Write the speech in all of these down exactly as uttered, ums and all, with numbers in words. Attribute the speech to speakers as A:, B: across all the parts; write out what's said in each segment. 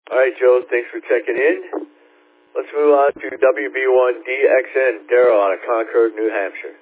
A: All right, Joe, thanks for checking in. Let's move on to W B one D X N, Daryl out of Concord, New Hampshire.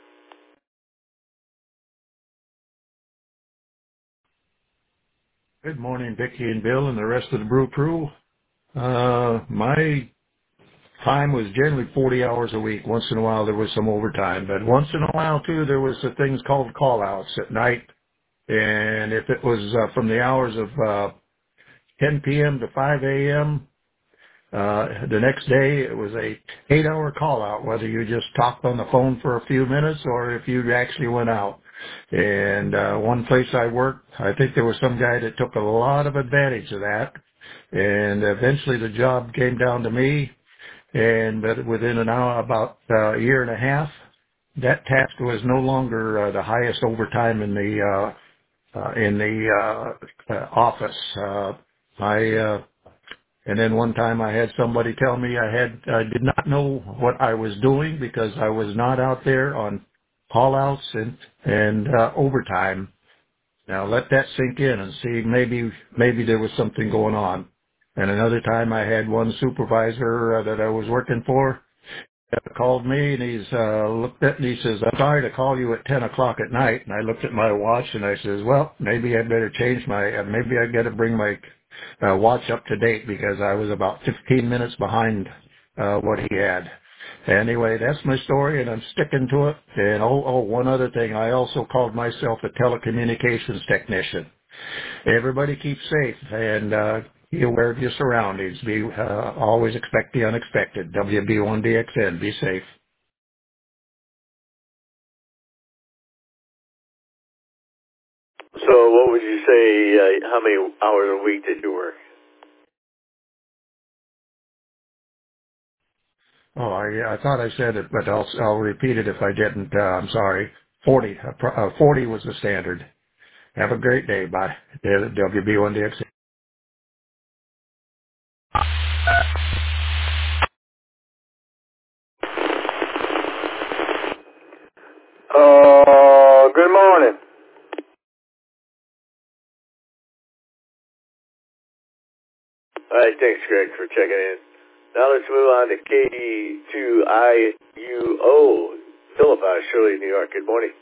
B: Good morning, Vicki and Bill and the rest of the Brew Crew. Uh, my time was generally forty hours a week. Once in a while there was some overtime, but once in a while too there was the things called call-outs at night. And if it was uh, from the hours of uh, ten p.m. to five a.m., uh, the next day it was a eight-hour call-out, whether you just talked on the phone for a few minutes or if you actually went out. And uh, one place I worked, I think there was some guy that took a lot of advantage of that. And eventually the job came down to me, and but within an hour, about uh, a year and a half, that task was no longer uh, the highest overtime in the uh, uh, in the uh, uh, office. Uh, I uh, and then one time I had somebody tell me I had I did not know what I was doing because I was not out there on call outs and and uh, overtime. Now let that sink in and see maybe maybe there was something going on. And another time I had one supervisor uh, that I was working for uh, called me and he's uh, looked at me. He says, "I'm sorry to call you at ten o'clock at night." And I looked at my watch and I says, "Well, maybe I better change my uh, maybe I got to bring my uh, watch up to date because I was about fifteen minutes behind uh, what he had." Anyway, that's my story, and I'm sticking to it. And oh, oh, one other thing, I also called myself a telecommunications technician. Everybody keep safe and uh, be aware of your surroundings. Be uh, always expect the unexpected. W B one D X N. Be safe.
A: So what would you say, uh, how many hours a week did you work?
B: Oh, I, I thought I said it, but I'll, I'll repeat it if I didn't. Uh, I'm sorry. forty. Uh, pro- uh, forty was the standard. Have a great day. Bye. W B one D X N.
A: Uh, good morning. All right, thanks, Greg, for checking in. Now let's move on to K D two I U O, Philip out of Shirley, New York. Good morning.